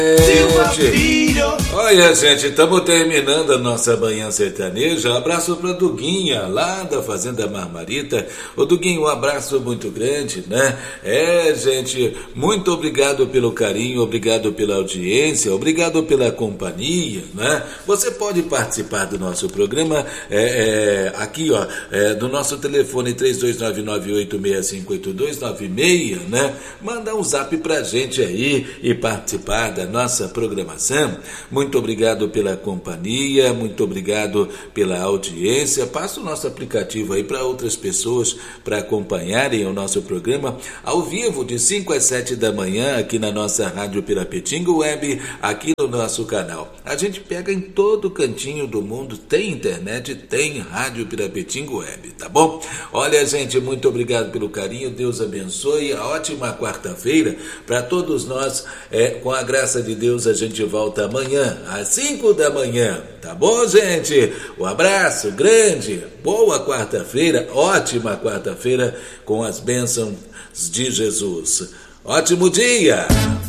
Olha, gente, estamos terminando a nossa manhã sertaneja. Um abraço para Duguinha, lá da Fazenda Marmarita. Ô Duguinho, um abraço muito grande, né? Gente, muito obrigado pelo carinho, obrigado pela audiência, obrigado pela companhia, né? Você pode participar do nosso programa aqui, ó, do nosso telefone 3299865826, né? Mandar um zap pra gente aí e participar da nossa programação. Muito obrigado pela companhia, muito obrigado pela audiência. Passa o nosso aplicativo aí para outras pessoas para acompanharem o nosso programa ao vivo de 5 às 7 da manhã aqui na nossa Rádio Pirapetinga Web, aqui no nosso canal. A gente pega em todo cantinho do mundo, tem internet, tem Rádio Pirapetinga Web, tá bom? Olha, gente, muito obrigado pelo carinho, Deus abençoe, a ótima quarta-feira para todos nós, com a graça de Deus a gente volta amanhã, às 5 da manhã, tá bom, gente? Um abraço grande, boa quarta-feira, ótima quarta-feira com as bênçãos de Jesus. Ótimo dia!